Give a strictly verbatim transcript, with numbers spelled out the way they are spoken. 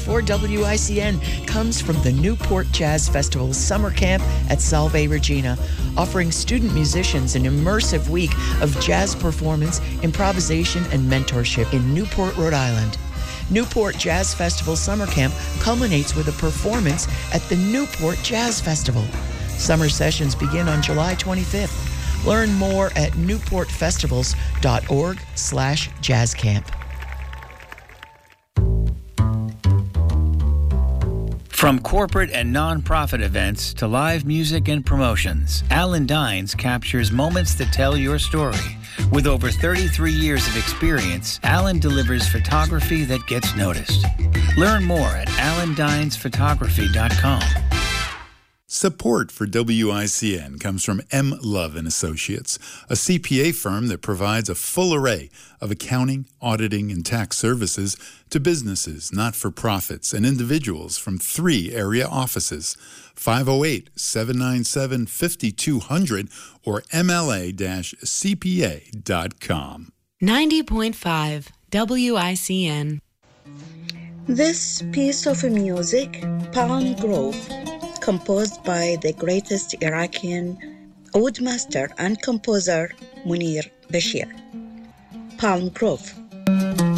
for W I C N comes from the Newport Jazz Festival Summer Camp at Salve Regina, offering student musicians an immersive week of jazz performance, improvisation, and mentorship in Newport, Rhode Island. Newport Jazz Festival Summer Camp culminates with a performance at the Newport Jazz Festival. Summer sessions begin on July twenty-fifth. Learn more at newportfestivals.org slash jazzcamp. From corporate and nonprofit events to live music and promotions, Alan Dines captures moments that tell your story. With over thirty-three years of experience, Alan delivers photography that gets noticed. Learn more at alan dines photography dot com. Support for W I C N comes from M. Love and Associates, a C P A firm that provides a full array of accounting, auditing, and tax services to businesses, not-for-profits, and individuals from three area offices, five oh eight, seven nine seven, five two zero zero or m l a dash c p a dot com. ninety point five W I C N. This piece of music, Palm Grove, composed by the greatest Iraqi oud master and composer Munir Bashir. Palm Grove.